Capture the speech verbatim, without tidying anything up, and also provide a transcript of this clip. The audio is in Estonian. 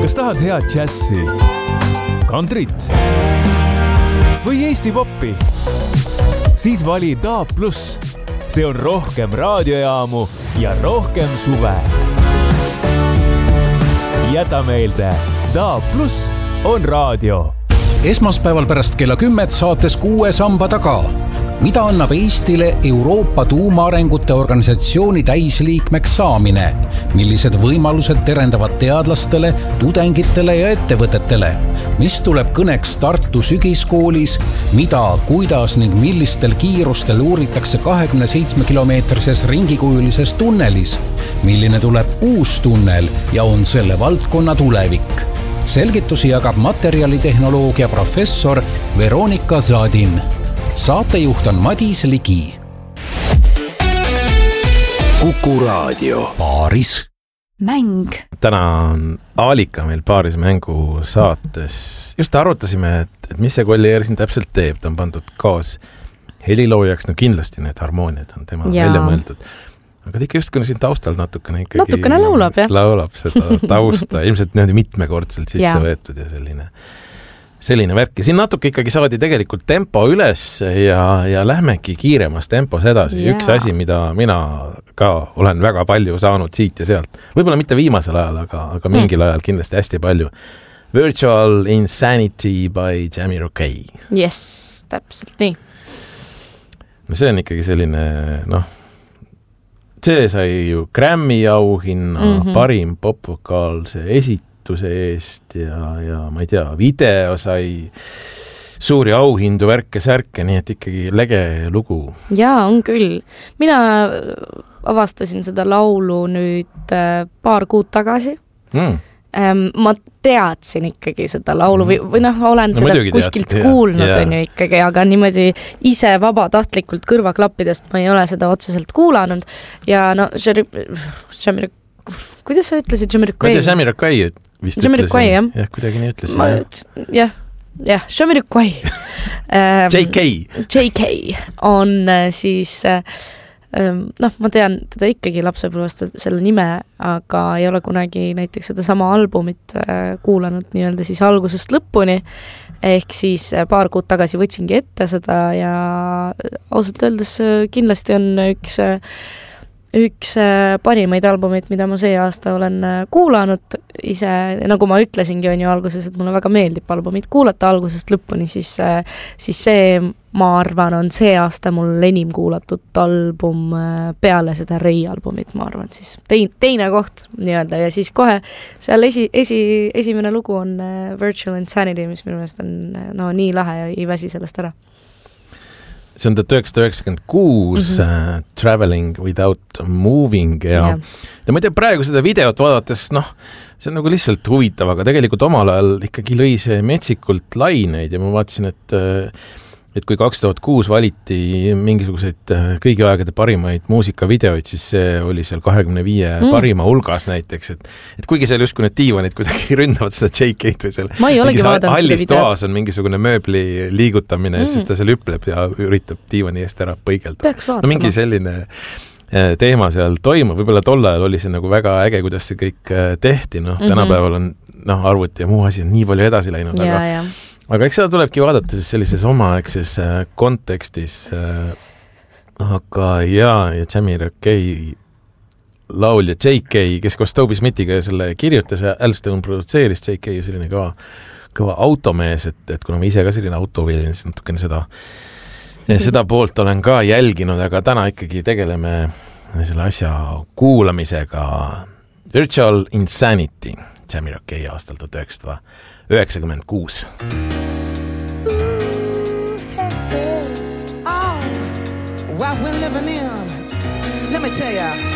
Kas tahad head džässi, kantrit või Eesti poppi? Siis vali D A B plus. See on rohkem raadiojaamu ja rohkem suve. Jäta meelde, D A B plus on raadio. Esmaspäeval pärast kella kümmet saates Kuue samba taga. Mida annab Eestile Euroopa tuumaarengute organisatsiooni täisliikmeks saamine? Millised võimalused terendavad teadlastele, tudengitele ja ettevõtetele? Mis tuleb kõneks Tartu sügiskoolis? Mida, kuidas ning millistel kiirustel uuritakse kahekümne seitsme kilomeetrises ringikujulises tunnelis? Milline tuleb uus tunnel ja on selle valdkonna tulevik? Selgitusi jagab materjalitehnoloogia professor Veronika Zadin. Saatejuht on Madis Ligi. Kuku raadio. Paaris. Mäng. Täna on Aalika meil Paaris mängu saates. Just arutasime, et, et mis see Collier siin täpselt teeb. Ta on pandud kaas heliloojaks. No kindlasti need harmooniad on tema ja. välja mõeldud. Aga ta ikka just kui siin taustal natukene ikkagi... Natukene laulab, jah? Laulab seda tausta. Ilmselt niimoodi mitmekordselt sisse ja. võetud ja selline... selline värk. Ja siin natuke ikkagi saadi tegelikult tempo üles ja, ja lähmegi kiiremas tempos edasi. Yeah. Üks asi, mida mina ka olen väga palju saanud siit ja sealt. Võib-olla mitte viimasel ajal, aga, aga mingil mm. ajal kindlasti hästi palju. Virtual Insanity by Jamiroquai. Yes, täpselt nii. No see on ikkagi selline, noh, see sai ju Grammy auhinna mm-hmm. parim popvokaalse esit eest ja, ja ma ei tea, video sai suuri auhindu, värke, särke, nii et ikkagi lege lugu. Jaa, on küll. Mina avastasin seda laulu nüüd paar kuud tagasi. Mm. Ma teadsin ikkagi seda laulu või, või noh, olen no, seda kuskilt teadsid, kuulnud yeah. on ju ikkagi, aga niimoodi ise vabatahtlikult kõrvaklappidest ma ei ole seda otseselt kuulanud ja no Jamiroquai kuidas sa ütlesid Jamiroquai? Ma ei tea, Jamiroquai vist Jamiroquai, ütlesin. Jah, kuidagi nii ütlesin. Ma ütlesin, jah, jah, Jamiroquai. J K. J K on siis, noh, ma tean teda ikkagi lapsepõlvast selle nime, aga ei ole kunagi näiteks seda sama albumit kuulanud nii-öelda siis algusest lõpuni. Ehk siis paar kuud tagasi võtsingi ette seda ja ausalt öeldes kindlasti on üks üks parimaid albumid, mida ma see aasta olen kuulanud ise, nagu ma ütlesingi on ju alguses, et mulle väga meeldib albumid kuulata algusest lõpuni, siis, siis see, ma arvan, on see aasta mul enim kuulatud album peale seda Rei albumit, ma arvan, siis teine, teine koht nii-öelda ja siis kohe seal esi, esi, esimene lugu on Virtual Insanity, mis minu meelest on no, nii lahe ja ei väsi sellest ära. See on tuhat üheksasada üheksakümmend kuus mm-hmm. uh, Traveling Without Moving ja, yeah. ja ma ei tea, praegu seda videot vaadates, noh, see on nagu lihtsalt huvitav, aga tegelikult omal ajal ikkagi lõi see metsikult laineid ja ma vaatasin, et et kui kaks tuhat kuus valiti mingisuguseid kõigi aegade parimaid muusikavideoid, siis see oli seal kahekümne viie mm. parima hulgas näiteks, et, et kuigi seal just kui need diivanid kuidagi ründavad seda J K-d või seal hallis toas on mingisugune mööbli liigutamine, mm. siis ta seal üpleb ja üritab diivani eest ära põigelda. No mingi selline teema seal toimub, võib-olla tol ajal oli see nagu väga äge, kuidas see kõik tehti, noh, mm-hmm. tänapäeval on noh, arvuti ja muu asi on nii palju edasi läinud, ja, aga ja. Aga eks seda tulebki vaadata siis sellises omaaegses kontekstis. Aga jaa, ja Jamiroquai laulja J K, kes koos Toby Smithiga selle kirjutas ja Al Stone produtseeris, J K ju selline kõva, kõva automees, et, et kuna ma ise ka selline autoviljen, siis natukene seda, seda poolt olen ka jälginud, aga täna ikkagi tegeleme selle asja kuulamisega. Virtual Insanity, Jamiroquai aastal tuhat üheksasada üheksakümmend kuus. Oh, what we're living in, let me tell you.